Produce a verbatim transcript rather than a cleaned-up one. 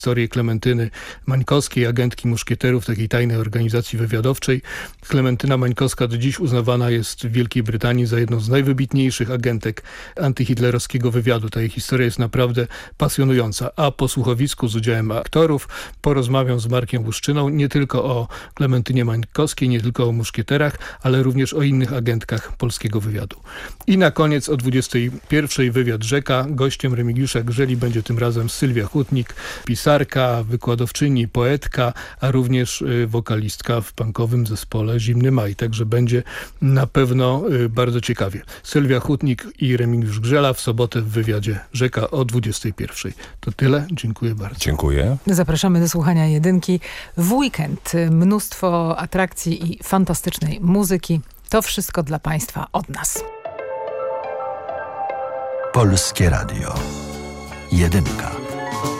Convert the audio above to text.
historię Klementyny Mańkowskiej, agentki muszkieterów, takiej tajnej organizacji wywiadowczej. Klementyna Mańkowska do dziś uznawana jest w Wielkiej Brytanii za jedną z najwybitniejszych agentek antyhitlerowskiego wywiadu. Ta jej historia jest naprawdę pasjonująca. A po słuchowisku z udziałem aktorów porozmawiam z Markiem Łuszczyną nie tylko o Klementynie Mańkowskiej, nie tylko o muszkieterach, ale również o innych agentkach polskiego wywiadu. I na koniec o dwudziestej pierwszej wywiad Rzeka. Gościem Remigiusza Grzeli będzie tym razem Sylwia Hutnik, pisarka, wykładowczyni, poetka, a również wokalistka w punkowym zespole Zimny Maj. Także będzie na pewno bardzo ciekawie. Sylwia Hutnik i Remigiusz Grzela w sobotę w wywiadzie Rzeka o dwudziestej pierwszej. To tyle. Dziękuję bardzo. Dziękuję. Zapraszamy do słuchania jedynki w weekend. Mnóstwo atrakcji i fantastycznej muzyki. To wszystko dla Państwa od nas. Polskie Radio. Jedynka.